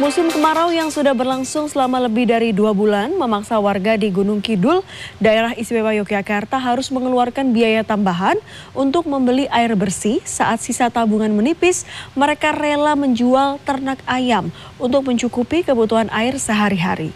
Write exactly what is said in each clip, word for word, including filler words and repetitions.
Musim kemarau yang sudah berlangsung selama lebih dari dua bulan memaksa warga di Gunung Kidul, daerah istimewa Yogyakarta harus mengeluarkan biaya tambahan untuk membeli air bersih. Saat sisa tabungan menipis, mereka rela menjual ternak ayam untuk mencukupi kebutuhan air sehari-hari.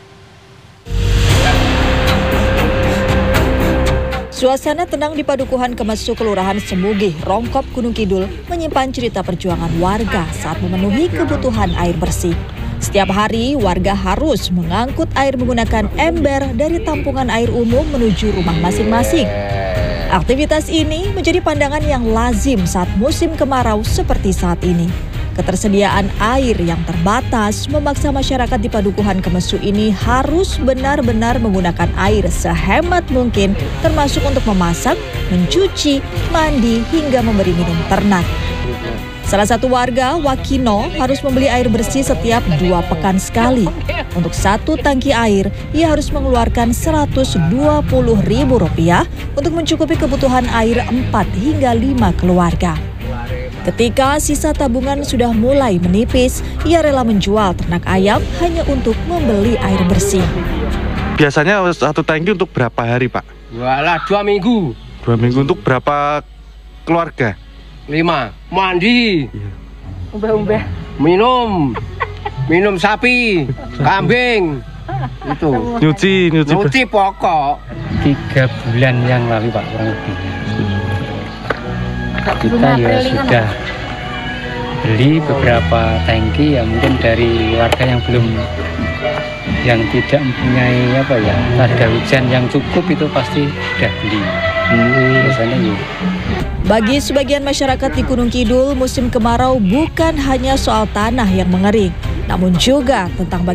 Suasana tenang di Padukuhan Kemesu, Kelurahan Semugih, Rongkop, Gunung Kidul menyimpan cerita perjuangan warga saat memenuhi kebutuhan air bersih. Setiap hari warga harus mengangkut air menggunakan ember dari tampungan air umum menuju rumah masing-masing. Aktivitas ini menjadi pandangan yang lazim saat musim kemarau seperti saat ini. Ketersediaan air yang terbatas memaksa masyarakat di Padukuhan Kemesu ini harus benar-benar menggunakan air sehemat mungkin, termasuk untuk memasak, mencuci, mandi, hingga memberi minum ternak. Salah satu warga, Wakino, harus membeli air bersih setiap dua pekan sekali. Untuk satu tangki air, ia harus mengeluarkan seratus dua puluh ribu rupiah untuk mencukupi kebutuhan air empat hingga lima keluarga. Ketika sisa tabungan sudah mulai menipis, ia rela menjual ternak ayam hanya untuk membeli air bersih. Biasanya satu tangki untuk berapa hari, Pak? Walah, dua minggu. Dua minggu untuk berapa keluarga? Lima. Mandi. Umbah-umbah. Minum. Minum sapi, kambing. Itu. Nyuci, nyuci. Nyuci pokok. Tiga bulan yang lalu, Pak, kurang lebih. Kita ya sudah beli beberapa tangki ya, mungkin dari warga yang belum, yang tidak mempunyai apa ya, harga hujan yang cukup itu pasti sudah beli. Biasanya ya. Bagi sebagian masyarakat di Gunung Kidul, musim kemarau bukan hanya soal tanah yang mengering, namun juga tentang bagaimana